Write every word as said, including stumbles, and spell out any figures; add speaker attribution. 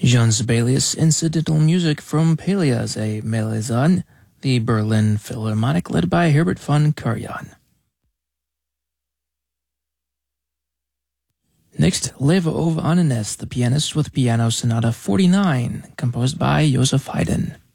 Speaker 1: Jean Sibelius incidental music from Pelias et Melisande, the Berlin Philharmonic led by Herbert von Karajan. Next, Leve of Annenes, the pianist with Piano Sonata forty-nine, composed by Joseph Haydn.